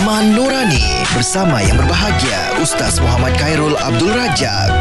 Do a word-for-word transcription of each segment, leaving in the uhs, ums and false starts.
Laman Nurani bersama yang berbahagia Ustaz Muhammad Khairul Abdul Rajak.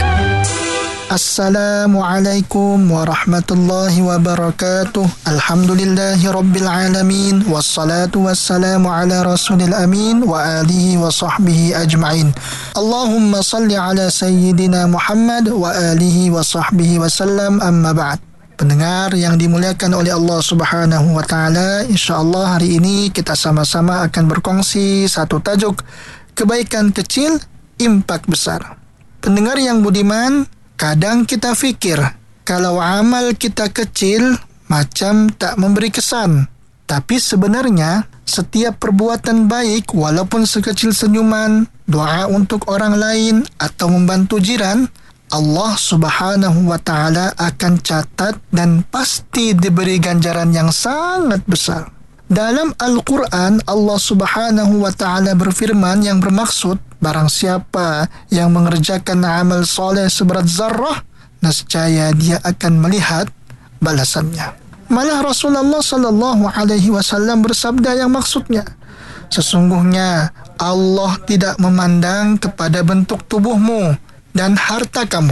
Assalamualaikum warahmatullahi wabarakatuh. Alhamdulillahi rabbil alamin. Wassalatu wassalamu ala rasulil amin wa alihi wa sahbihi ajma'in. Allahumma salli ala sayyidina Muhammad wa alihi wa sahbihi wasallam, amma ba'd. Pendengar yang dimuliakan oleh Allah Subhanahu wa taala, insya-Allah hari ini kita sama-sama akan berkongsi satu tajuk, kebaikan kecil, impak besar. Pendengar yang budiman, kadang kita fikir kalau amal kita kecil macam tak memberi kesan. Tapi sebenarnya setiap perbuatan baik, walaupun sekecil senyuman, doa untuk orang lain atau membantu jiran, Allah Subhanahu wa taala akan catat dan pasti diberi ganjaran yang sangat besar. Dalam Al-Quran, Allah Subhanahu wa taala berfirman yang bermaksud, barang siapa yang mengerjakan amal soleh seberat zarrah, nescaya dia akan melihat balasannya. Malah Rasulullah sallallahu alaihi wasallam bersabda yang maksudnya, sesungguhnya Allah tidak memandang kepada bentuk tubuhmu dan harta kamu,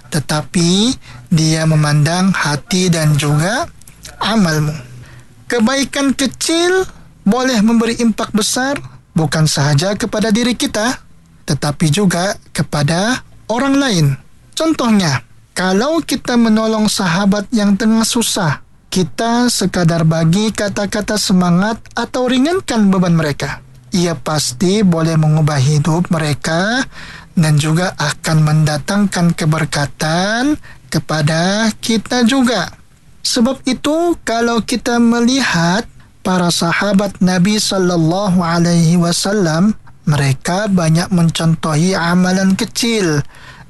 tetapi Dia memandang hati dan juga amalmu. Kebaikan kecil boleh memberi impak besar, bukan sahaja kepada diri kita, tetapi juga kepada orang lain. Contohnya, kalau kita menolong sahabat yang tengah susah, kita sekadar bagi kata-kata semangat atau ringankan beban mereka, ia pasti boleh mengubah hidup mereka dan juga akan mendatangkan keberkatan kepada kita juga. Sebab itu, kalau kita melihat para sahabat Nabi sallallahu alaihi wasallam, mereka banyak mencontohi amalan kecil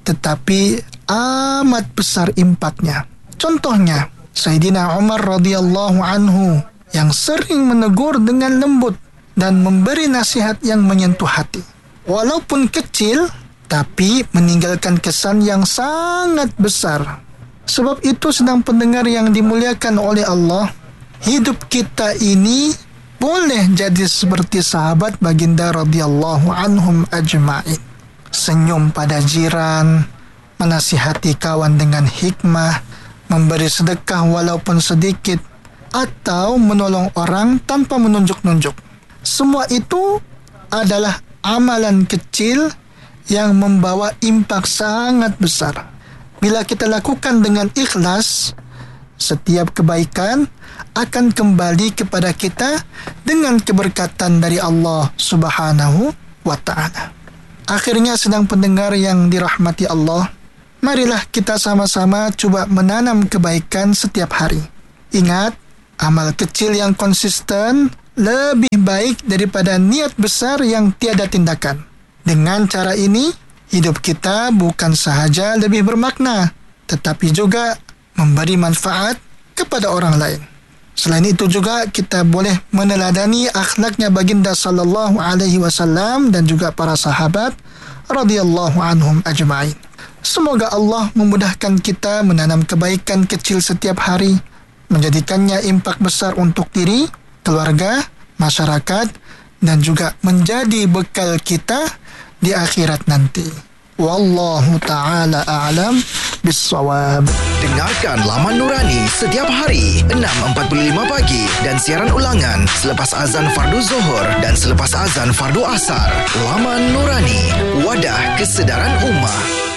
tetapi amat besar impaknya. Contohnya, Sayyidina Umar radhiyallahu anhu yang sering menegur dengan lembut dan memberi nasihat yang menyentuh hati. Walaupun kecil, tapi meninggalkan kesan yang sangat besar. Sebab itu, sedang pendengar yang dimuliakan oleh Allah, hidup kita ini boleh jadi seperti sahabat baginda radhiyallahu anhum ajma'in. Senyum pada jiran, menasihati kawan dengan hikmah, memberi sedekah walaupun sedikit, atau menolong orang tanpa menunjuk-nunjuk. Semua itu adalah amalan kecil yang membawa impak sangat besar. Bila kita lakukan dengan ikhlas, setiap kebaikan akan kembali kepada kita dengan keberkatan dari Allah Subhanahu wa ta'ala. Akhirnya, sedang pendengar yang dirahmati Allah, marilah kita sama-sama cuba menanam kebaikan setiap hari. Ingat, amal kecil yang konsisten lebih baik daripada niat besar yang tiada tindakan. Dengan cara ini, hidup kita bukan sahaja lebih bermakna, tetapi juga memberi manfaat kepada orang lain. Selain itu juga, kita boleh meneladani akhlaknya baginda sallallahu alaihi wasallam dan juga para sahabat radhiyallahu anhum ajma'in. Semoga Allah memudahkan kita menanam kebaikan kecil setiap hari, menjadikannya impak besar untuk diri, keluarga, masyarakat, dan juga menjadi bekal kita di akhirat nanti. Wallahu ta'ala a'lam bissawab. Dengarkan Laman Nurani setiap hari enam empat puluh lima pagi dan siaran ulangan selepas azan fardu Zuhur dan selepas azan fardu Asar. Laman Nurani, wadah kesedaran ummah.